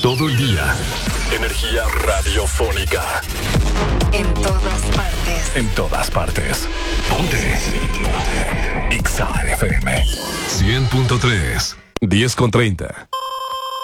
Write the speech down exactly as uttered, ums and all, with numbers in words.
Todo el día. Energía radiofónica. En todas partes. En todas partes. Ponte. Ixa F M. cien punto tres. diez con treinta.